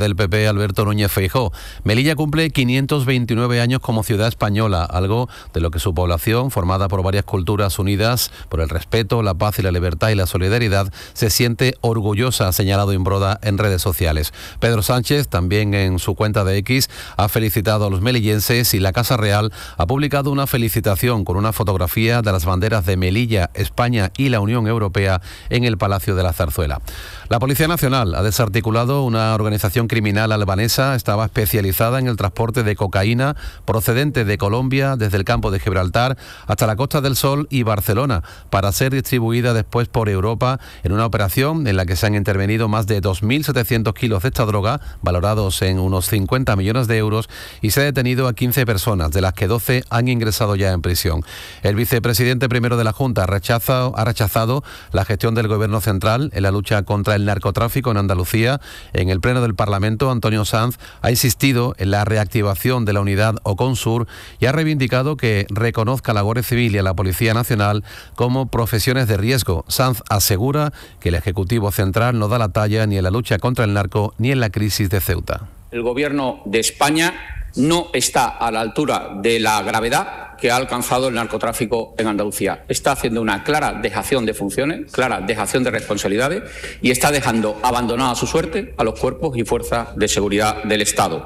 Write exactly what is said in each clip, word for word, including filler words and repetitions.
del P P, Alberto Núñez Feijóo. Melilla cumple quinientos veintinueve años como ciudad española, algo de lo que su población, formada por varias culturas unidas por el respeto, la paz y la libertad y la solidaridad, se siente orgullosa, ha señalado Imbroda en redes sociales. Pedro Sánchez, también en su cuenta de X, ha felicitado a los melillenses y la Casa Real ha publicado una felicitación con una fotografía de las banderas de Melilla, España y la Unión Europea en el Palacio de la Zarzuela. La Policía Nacional ha desarticulado una organización criminal albanesa, estaba especializada en el transporte de cocaína procedente de Colombia desde el campo de Gibraltar hasta la Costa del Sol y Barcelona para ser distribuida después por Europa en una operación en la que se han intervenido más de dos mil setecientos kilos de esta droga, valorados en unos cincuenta millones de euros, y se ha detenido a quince personas, de las que doce han ingresado ya en prisión. El vicepresidente primero de la Junta rechaza, ha rechazado la gestión del Gobierno central en la lucha contra el narcotráfico en Andalucía. En el Pleno del Parlamento, Antonio Sanz ha insistido en la reactivación de la unidad Oconsur y ha reivindicado que reconozca a la Guardia Civil y a la Policía Nacional como profesiones de riesgo. Sanz asegura que el Ejecutivo Central no da la talla ni en la lucha contra el narco ni en la crisis de Ceuta. El Gobierno de España no está a la altura de la gravedad que ha alcanzado el narcotráfico en Andalucía. Está haciendo una clara dejación de funciones, clara dejación de responsabilidades y está dejando abandonada a su suerte a los cuerpos y fuerzas de seguridad del Estado.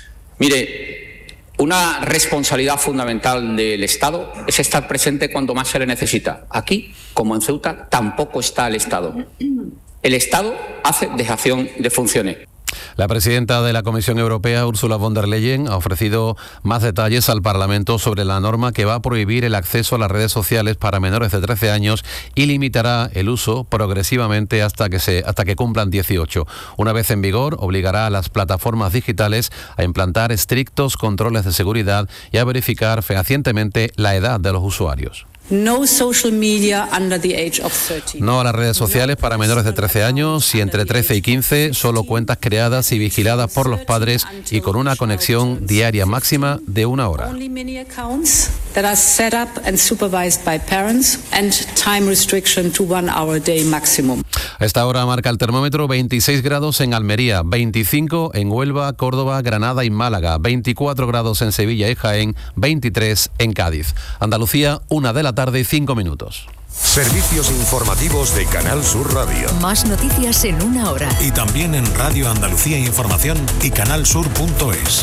Mire, una responsabilidad fundamental del Estado es estar presente cuando más se le necesita. Aquí, como en Ceuta, tampoco está el Estado. El Estado hace dejación de funciones. La presidenta de la Comisión Europea, Ursula von der Leyen, ha ofrecido más detalles al Parlamento sobre la norma que va a prohibir el acceso a las redes sociales para menores de trece años y limitará el uso progresivamente hasta que, se, hasta que cumplan dieciocho. Una vez en vigor, obligará a las plataformas digitales a implantar estrictos controles de seguridad y a verificar fehacientemente la edad de los usuarios. No social media under the age of thirteen. No a las redes sociales para menores de trece años y entre trece y quince, solo cuentas creadas y vigiladas por los padres y con una conexión diaria máxima de una hora. Only mini accounts that are set up and supervised by parents and time restriction to one hour a day maximum. A esta hora marca el termómetro veintiséis grados en Almería, veinticinco en Huelva, Córdoba, Granada y Málaga, veinticuatro grados en Sevilla y Jaén, veintitrés en Cádiz. Andalucía, una de la tarde y cinco minutos. Servicios informativos de Canal Sur Radio. Más noticias en una hora. Y también en Radio Andalucía Información y canalsur punto es.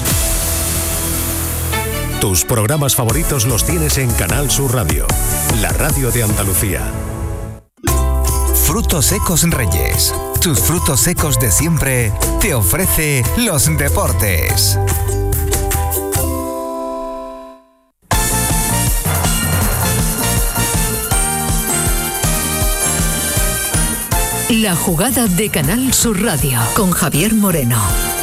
Tus programas favoritos los tienes en Canal Sur Radio, la radio de Andalucía. Frutos Secos Reyes. Tus frutos secos de siempre te ofrece los deportes. La jugada de Canal Sur Radio con Javier Moreno.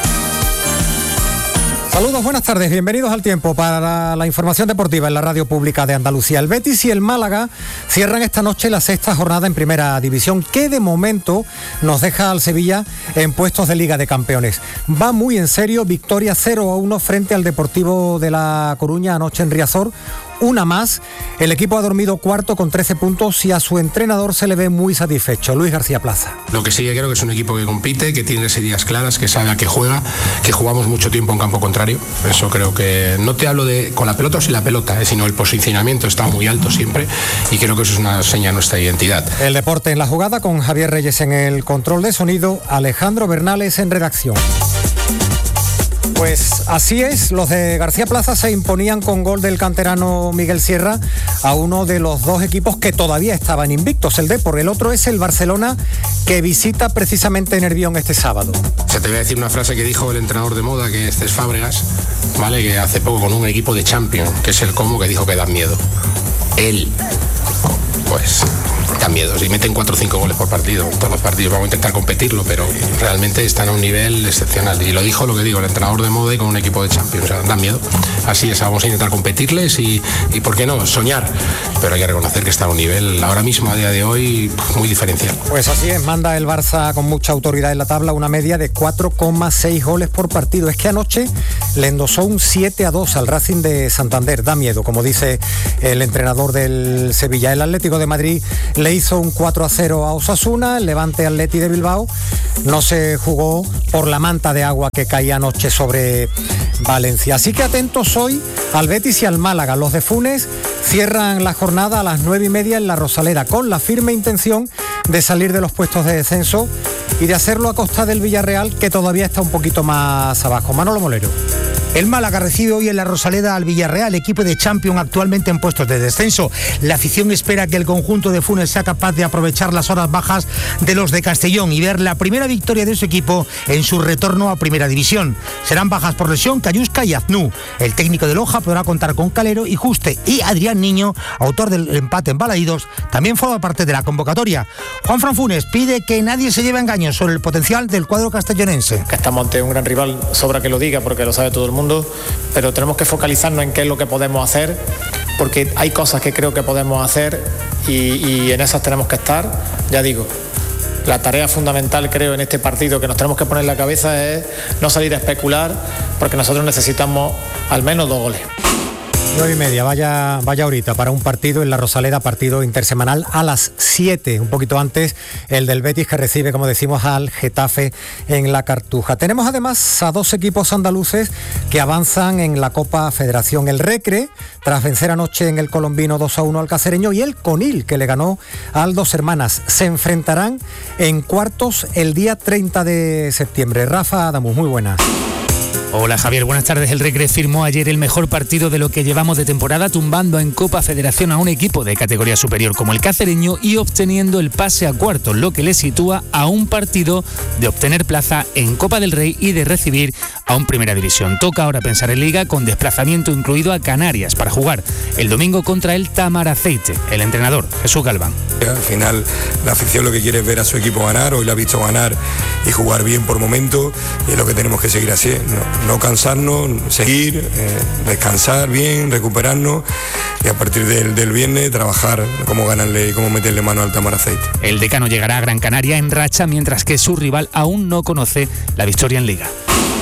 Saludos, buenas tardes, bienvenidos al tiempo para la información deportiva en la radio pública de Andalucía. El Betis y el Málaga cierran esta noche la sexta jornada en Primera División, que de momento nos deja al Sevilla en puestos de Liga de Campeones. Va muy en serio, victoria cero a uno frente al Deportivo de La Coruña anoche en Riazor. Una más, el equipo ha dormido cuarto con trece puntos y a su entrenador se le ve muy satisfecho, Luis García Plaza. Lo que sí que creo que es un equipo que compite, que tiene las ideas claras, que sabe a qué juega, que jugamos mucho tiempo en campo contrario. Eso creo que, no te hablo de con la pelota o sin la pelota, eh, sino el posicionamiento está muy alto siempre y creo que eso es una seña de nuestra identidad. El deporte en la jugada con Javier Reyes en el control de sonido, Alejandro Bernales en redacción. Pues así es, los de García Plaza se imponían con gol del canterano Miguel Sierra a uno de los dos equipos que todavía estaban invictos, el Depor. El otro es el Barcelona, que visita precisamente Nervión este sábado. O sea, te voy a decir una frase que dijo el entrenador de moda, que es Cés Fábregas, ¿vale? Que hace poco con un equipo de Champions, que es el Como, que dijo que da miedo. Él, pues, da miedo. Si meten cuatro o cinco goles por partido, todos los partidos vamos a intentar competirlo, pero realmente están a un nivel excepcional. Y lo dijo lo que digo, el entrenador de moda y con un equipo de Champions. O sea, da miedo. Así es, vamos a intentar competirles y, y ¿por qué no? Soñar. Pero hay que reconocer que está a un nivel ahora mismo, a día de hoy, muy diferencial. Pues así es, manda el Barça con mucha autoridad en la tabla, una media de cuatro coma seis goles por partido. Es que anoche le endosó un siete a dos al Racing de Santander. Da miedo, como dice el entrenador del Sevilla. El Atlético de Madrid le le hizo un cuatro a cero a Osasuna. El Levante Atleti de Bilbao no se jugó por la manta de agua que caía anoche sobre Valencia. Así que atentos hoy al Betis y al Málaga. Los de Funes cierran la jornada a las nueve y media en la Rosaleda, con la firme intención de salir de los puestos de descenso y de hacerlo a costa del Villarreal, que todavía está un poquito más abajo. Manolo Molero. El Málaga recibe hoy en la Rosaleda al Villarreal, equipo de Champions actualmente en puestos de descenso. La afición espera que el conjunto de Funes sea capaz de aprovechar las horas bajas de los de Castellón y ver la primera victoria de su equipo en su retorno a Primera División. Serán bajas por lesión Cayusca y Aznú. El técnico de Loja podrá contar con Calero y Juste, y Adrián Niño, autor del empate en Balaídos, también forma parte de la convocatoria. Juanfran Funes pide que nadie se lleve engaños sobre el potencial del cuadro castellonense. Que estamos ante un gran rival, sobra que lo diga porque lo sabe todo el mundo. Pero tenemos que focalizarnos en qué es lo que podemos hacer, porque hay cosas que creo que podemos hacer y, y en esas tenemos que estar. Ya digo, la tarea fundamental creo en este partido que nos tenemos que poner en la cabeza es no salir a especular, porque nosotros necesitamos al menos dos goles. nueve y media, vaya, vaya ahorita para un partido en la Rosaleda, partido intersemanal a las siete, un poquito antes el del Betis, que recibe, como decimos, al Getafe en la Cartuja. Tenemos además a dos equipos andaluces que avanzan en la Copa Federación: el Recre, tras vencer anoche en el Colombino dos a uno al Cacereño, y el Conil, que le ganó al Dos Hermanas. Se enfrentarán en cuartos el día treinta de septiembre. Rafa Adamus, muy buenas. Hola Javier, buenas tardes. El Recre firmó ayer el mejor partido de lo que llevamos de temporada, tumbando en Copa Federación a un equipo de categoría superior como el Cacereño y obteniendo el pase a cuartos, lo que le sitúa a un partido de obtener plaza en Copa del Rey y de recibir a un Primera División. Toca ahora pensar en Liga, con desplazamiento incluido a Canarias para jugar el domingo contra el Tamaraceite. El entrenador, Jesús Galván. Al final la afición lo que quiere es ver a su equipo ganar. Hoy lo ha visto ganar y jugar bien por momentos, y es lo que tenemos que seguir así. No, no cansarnos, seguir, eh, descansar bien, recuperarnos, y a partir del, del viernes trabajar cómo ganarle y cómo meterle mano al Tamaraceite. El decano llegará a Gran Canaria en racha, mientras que su rival aún no conoce la victoria en Liga.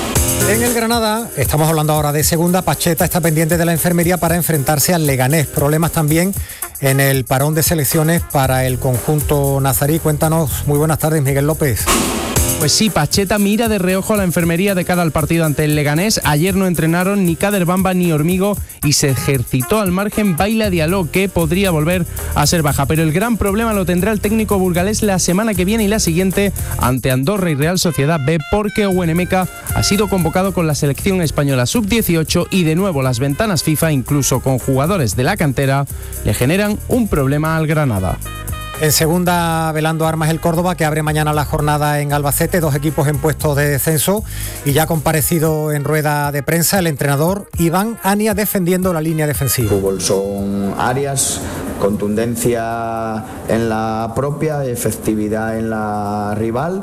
En el Granada, estamos hablando ahora de segunda, Pacheta está pendiente de la enfermería para enfrentarse al Leganés. Problemas también en el parón de selecciones para el conjunto nazarí. Cuéntanos, muy buenas tardes, Miguel López. Pues sí, Pacheta mira de reojo a la enfermería de cara al partido ante el Leganés. Ayer no entrenaron ni Kader Bamba ni Hormigo y se ejercitó al margen Baila Diallo, que podría volver a ser baja. Pero el gran problema lo tendrá el técnico burgalés la semana que viene y la siguiente ante Andorra y Real Sociedad B, porque Owen Emeka ha sido convocado con la selección española sub dieciocho y de nuevo las ventanas FIFA, incluso con jugadores de la cantera, le generan un problema al Granada. En segunda, velando armas el Córdoba, que abre mañana la jornada en Albacete, dos equipos en puestos de descenso, y ya ha comparecido en rueda de prensa el entrenador Iván Ania defendiendo la línea defensiva. Fútbol son áreas, contundencia en la propia, efectividad en la rival,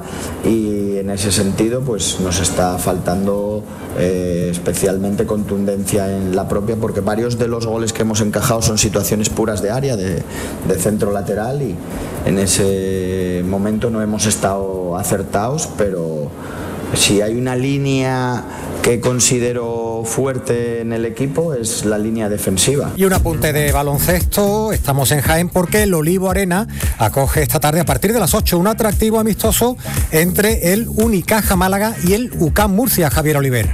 y en ese sentido pues nos está faltando eh, especialmente contundencia en la propia, porque varios de los goles que hemos encajado son situaciones puras de área, de, de centro lateral, y en ese momento no hemos estado acertados, pero si hay una línea que considero fuerte en el equipo es la línea defensiva. Y un apunte de baloncesto, estamos en Jaén porque el Olivo Arena acoge esta tarde a partir de las ocho un atractivo amistoso entre el Unicaja Málaga y el U C A M Murcia. Javier Oliver.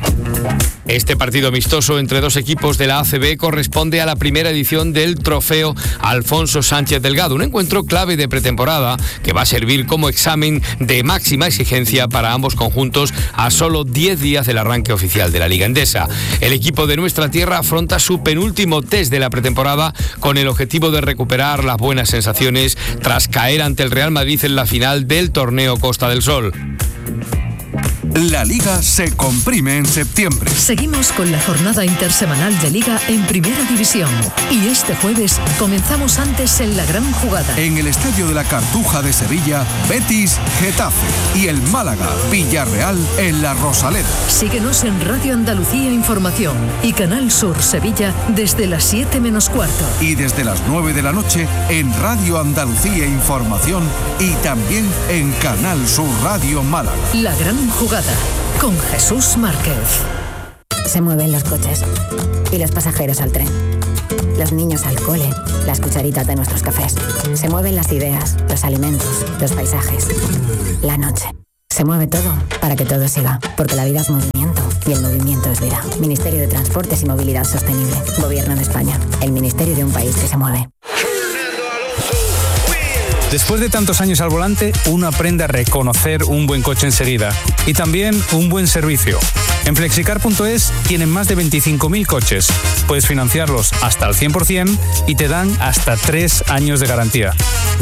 Este partido amistoso entre dos equipos de la A C B corresponde a la primera edición del trofeo Alfonso Sánchez Delgado, un encuentro clave de pretemporada que va a servir como examen de máxima exigencia para ambos conjuntos a solo diez días del arranque oficial de la Liga Endesa. El equipo de nuestra tierra afronta su penúltimo test de la pretemporada con el objetivo de recuperar las buenas sensaciones tras caer ante el Real Madrid en la final del torneo Costa del Sol. La Liga se comprime en septiembre. Seguimos con la jornada intersemanal de Liga en Primera División. Y este jueves comenzamos antes en la gran jugada. En el Estadio de la Cartuja de Sevilla, Betis, Getafe. Y el Málaga, Villarreal en la Rosaleda. Síguenos en Radio Andalucía Información y Canal Sur Sevilla desde las siete menos cuarto. Y desde las nueve de la noche en Radio Andalucía Información y también en Canal Sur Radio Málaga. La gran jugada con Jesús Márquez. Se mueven los coches y los pasajeros al tren. los niños al cole, las cucharitas de nuestros cafés. Se mueven las ideas, los alimentos, los paisajes, la noche. Se mueve todo para que todo siga, porque la vida es movimiento y el movimiento es vida. Ministerio de Transportes y Movilidad Sostenible. Gobierno de España. El ministerio de un país que se mueve. Después de tantos años al volante, uno aprende a reconocer un buen coche enseguida y también un buen servicio. En Flexicar punto es tienen más de veinticinco mil coches. Puedes financiarlos hasta al cien por ciento y te dan hasta tres años de garantía.